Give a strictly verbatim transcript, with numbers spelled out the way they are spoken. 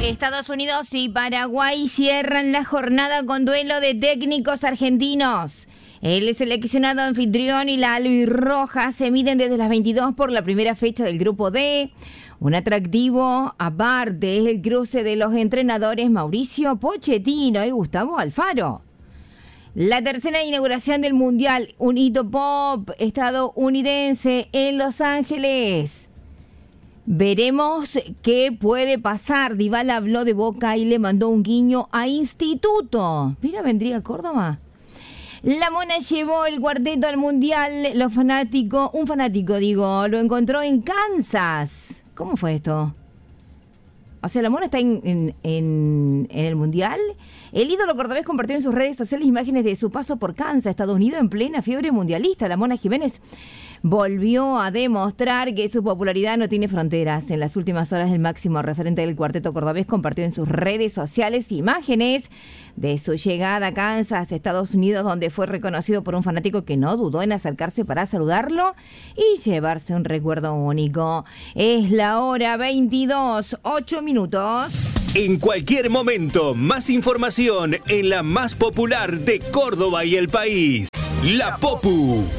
Estados Unidos y Paraguay cierran la jornada con duelo de técnicos argentinos. El seleccionado anfitrión y la albirroja se miden desde las veintidós por la primera fecha del Grupo D. Un atractivo aparte es el cruce de los entrenadores Mauricio Pochettino y Gustavo Alfaro. La tercera inauguración del Mundial, un hito pop estadounidense en Los Ángeles. Veremos qué puede pasar. Dybala habló de Boca y le mandó un guiño a Instituto. Mira, vendría a Córdoba. La Mona llevó el cuarteto al Mundial. Los fanáticos, un fanático, digo, lo encontró en Kansas. ¿Cómo fue esto? O sea, la Mona está en, en, en, en el Mundial. El ídolo cordobés compartió en sus redes sociales imágenes de su paso por Kansas, Estados Unidos, en plena fiebre mundialista. La Mona Jiménez volvió a demostrar que su popularidad no tiene fronteras. En las últimas horas, el máximo referente del cuarteto cordobés compartió en sus redes sociales imágenes de su llegada a Kansas, Estados Unidos, donde fue reconocido por un fanático que no dudó en acercarse para saludarlo y llevarse un recuerdo único. Es la hora veintidós, ocho minutos. En cualquier momento, más información en la más popular de Córdoba y el país. La Popu.